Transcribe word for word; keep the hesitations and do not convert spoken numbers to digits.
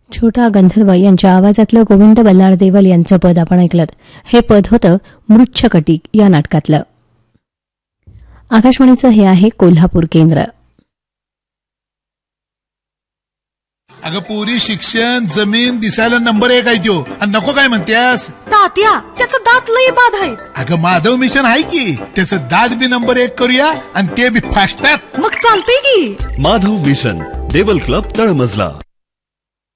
छोटा गंधर्व यांच्या आवाजातलं गोविंद बल्लाळ देवल यांचं पद आपण ऐकलं. हे पद होतं मृच्छकटिक या नाटकातलं. आकाशवाणीचं हे आहे कोल्हापूर केंद्र. अगं पोरी, शिक्षण, जमीन दिसायला नंबर एक आहे त्यो, आणि नको काय म्हणतेस? तात्या, त्याचं दात लई बाद आहेत. अगं माधव मिशन आहे की, त्याचं दात बी नंबर एक करूया आणि ते बी फास्टात. मग चालतंय की. माधव मिशन, देवल क्लब, तळमजला.